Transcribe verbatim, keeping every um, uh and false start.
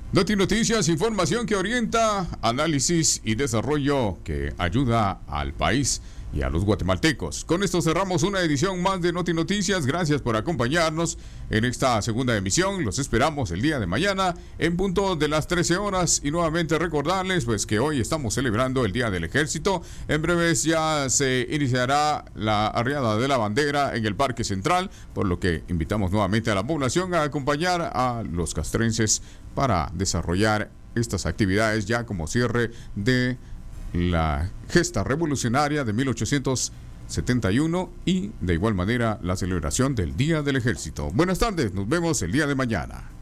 Noti Noticias, información que orienta, análisis y desarrollo que ayuda al país y a los guatemaltecos. Con esto cerramos una edición más de Noti Noticias. Gracias por acompañarnos en esta segunda emisión. Los esperamos el día de mañana en punto de las trece horas. Y nuevamente recordarles pues que hoy estamos celebrando el Día del Ejército. En breves ya se iniciará la arriada de la bandera en el Parque Central, por lo que invitamos nuevamente a la población a acompañar a los castrenses para desarrollar estas actividades ya como cierre de la gesta revolucionaria de mil ochocientos setenta y uno y de igual manera la celebración del Día del Ejército. Buenas tardes, nos vemos el día de mañana.